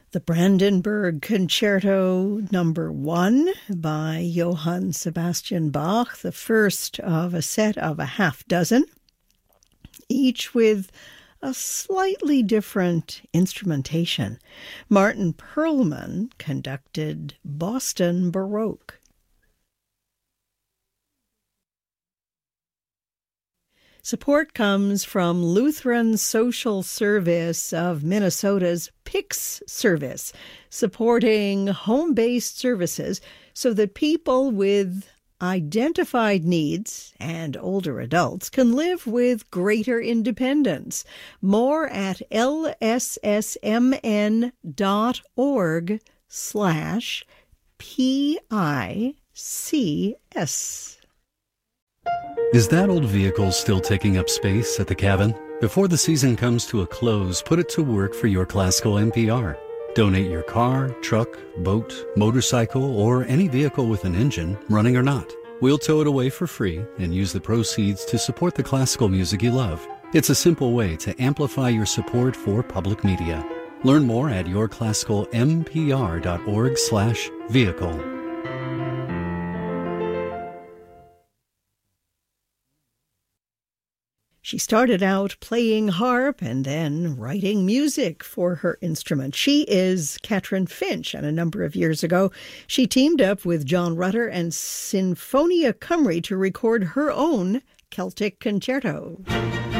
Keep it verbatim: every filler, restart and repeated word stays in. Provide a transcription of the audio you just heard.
The Brandenburg Concerto Number One by Johann Sebastian Bach, the first of a set of a half dozen, each with a slightly different instrumentation. Martin Perlman conducted Boston Baroque. Support comes from Lutheran Social Service of Minnesota's P I C S service, supporting home-based services so that people with identified needs and older adults can live with greater independence. More at lssmn.org slash P-I-C-S. Is that old vehicle still taking up space at the cabin? Before the season comes to a close, put it to work for your classical N P R. Donate your car, truck, boat, motorcycle, or any vehicle with an engine, running or not. We'll tow it away for free and use the proceeds to support the classical music you love. It's a simple way to amplify your support for public media. Learn more at yourclassicalmpr.org slash vehicle. She started out playing harp and then writing music for her instrument. She is Katrin Finch, and a number of years ago, she teamed up with John Rutter and Sinfonia Cymru to record her own Celtic concerto.